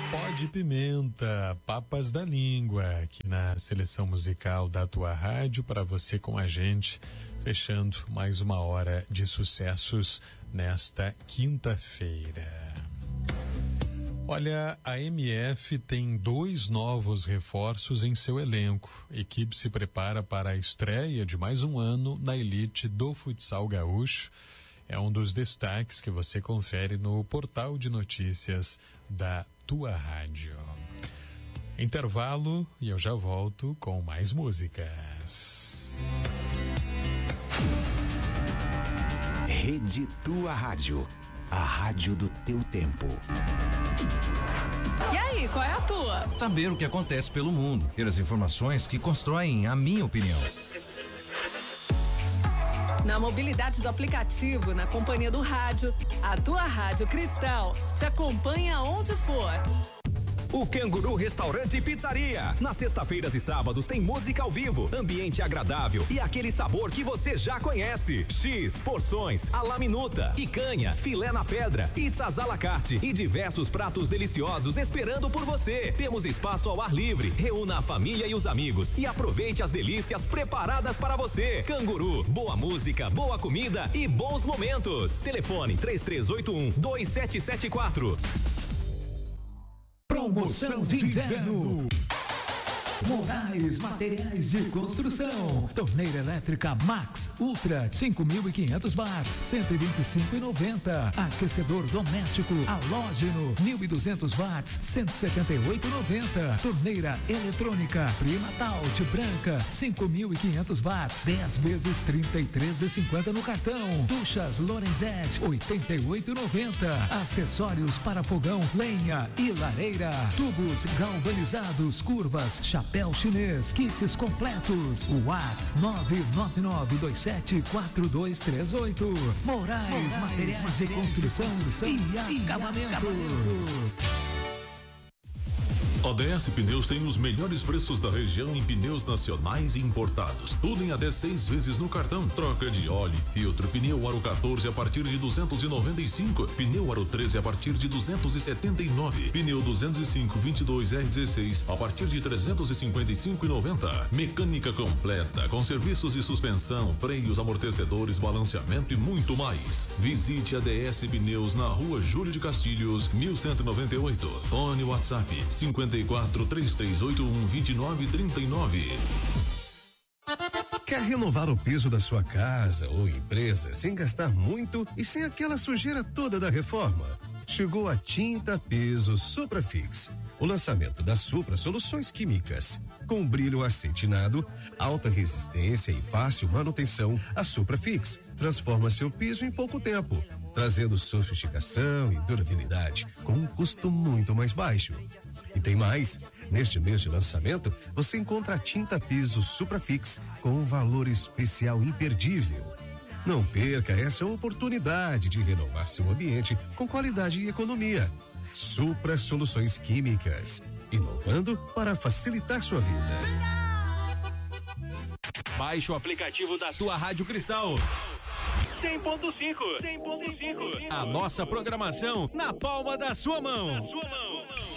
Pó de Pimenta, Papas da Língua, aqui na seleção musical da tua rádio, para você com a gente, fechando mais uma hora de sucessos nesta quinta-feira. Olha, a MF tem 2 novos reforços em seu elenco. A equipe se prepara para a estreia de mais um ano na elite do futsal gaúcho. É um dos destaques que você confere no portal de notícias da tua rádio. Intervalo e eu já volto com mais músicas. Rede Tua Rádio, a rádio do teu tempo. E aí, qual é a tua? Saber o que acontece pelo mundo, ter as informações que constroem a minha opinião. Na mobilidade do aplicativo, na companhia do rádio, a tua Rádio Cristal te acompanha onde for. O Canguru Restaurante e Pizzaria. Nas sextas-feiras e sábados tem música ao vivo, ambiente agradável e aquele sabor que você já conhece. X, porções, à la minuta, picanha, filé na pedra, pizzas à la carte e diversos pratos deliciosos esperando por você. Temos espaço ao ar livre. Reúna a família e os amigos e aproveite as delícias preparadas para você. Canguru, boa música, boa comida e bons momentos. Telefone 3381-2774. Promoção de inverno. Moraes Materiais de Construção. Torneira elétrica Max Ultra 5.500 watts, 125,90. Aquecedor doméstico halógeno 1.200 watts, 178,90. Torneira eletrônica Primatout branca 5.500 watts, 10 vezes 33,50 no cartão. Duchas Lorenzetti 88,90. Acessórios para fogão, lenha e lareira. Tubos galvanizados, curvas, chapéu chinês, kits completos. WhatsApp 999274238. Moraes Materiais de Construção e Acabamentos. ODS Pneus tem os melhores preços da região em pneus nacionais e importados. Tudo em até 6 vezes no cartão. Troca de óleo e filtro. Pneu Aro 14 a partir de 295. Pneu Aro 13 a partir de 279. Pneu 205 22 R16 a partir de 355,90. Mecânica completa com serviços de suspensão, freios, amortecedores, balanceamento e muito mais. Visite a DS Pneus na Rua Júlio de Castilhos, 1198. Fone WhatsApp 54-3381-2939. Quer renovar o piso da sua casa ou empresa sem gastar muito e sem aquela sujeira toda da reforma? Chegou a Tinta Piso Suprafix. O lançamento da Supra Soluções Químicas. Com brilho acetinado, alta resistência e fácil manutenção, a Suprafix transforma seu piso em pouco tempo, trazendo sofisticação e durabilidade com um custo muito mais baixo. E tem mais, neste mês de lançamento, você encontra a Tinta Piso Suprafix com um valor especial imperdível. Não perca essa oportunidade de renovar seu ambiente com qualidade e economia. Supra Soluções Químicas, inovando para facilitar sua vida. Baixe o aplicativo da tua Rádio Cristal. 100.5. A nossa programação na palma da sua mão.